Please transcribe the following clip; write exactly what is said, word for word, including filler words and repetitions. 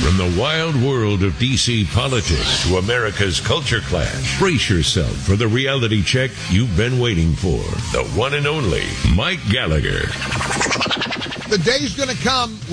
From the wild world of D C politics to America's culture clash, brace yourself for the reality check you've been waiting for. The one and only Mike Gallagher. The day's going to come